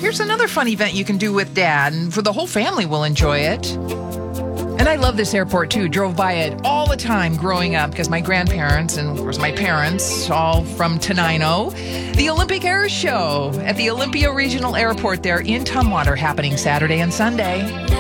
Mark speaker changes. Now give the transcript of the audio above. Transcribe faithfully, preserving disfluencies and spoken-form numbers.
Speaker 1: here's another fun event you can do with Dad, and for the whole family will enjoy it. And I love this airport, too. Drove by it all the time growing up because my grandparents and, of course, my parents, all from Tenino. The Olympic Air Show at the Olympia Regional Airport there in Tumwater happening Saturday and Sunday.